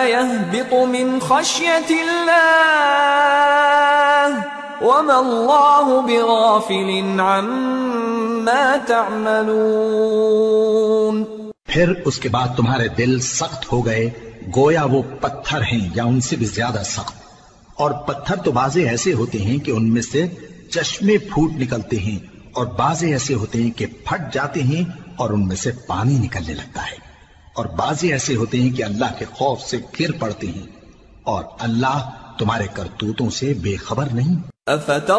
यहबितु मिन खश्यतिल्लाह वमा अल्लाहु बिगाफिलिन अम्मा तअमलून। फिर उसके बाद तुम्हारे दिल सख्त हो गए, गोया वो पत्थर हैं या उनसे भी ज्यादा सख्त। और पत्थर तो बाजे ऐसे होते हैं कि उनमें से चश्मे फूट निकलते हैं, और बाजे ऐसे होते हैं कि फट जाते हैं और उनमें से पानी निकलने लगता है, और बाजे ऐसे होते हैं कि अल्लाह के खौफ से गिर पड़ते हैं, और अल्लाह तुम्हारे करतूतों से बेखबर नहीं।